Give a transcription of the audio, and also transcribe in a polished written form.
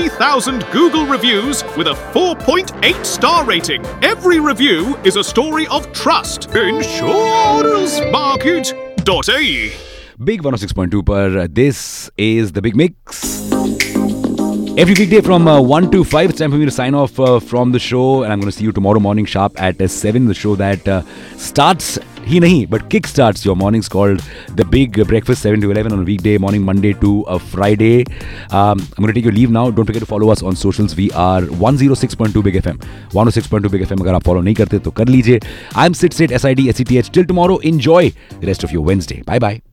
3,000 Google reviews with a 4.8 star rating. Every review is a story of trust. Insurancemarket.ae. Big 106.2 पर this is the Big Mix. Every weekday from 1 to 5, it's time for me to sign off from the show, and I'm going to see you tomorrow morning sharp at 7. The show that starts ही नहीं but kickstarts your mornings, called The Big Breakfast, 7 to 11 on a weekday morning, Monday to a Friday. I'm going to take your leave now. Don't forget to follow us on socials. We are 106.2 Big FM. 106.2 Big FM. अगर आप follow नहीं करते तो कर लीजिए. I'm Sid, SID, SETH. Till tomorrow, enjoy the rest of your Wednesday. Bye bye.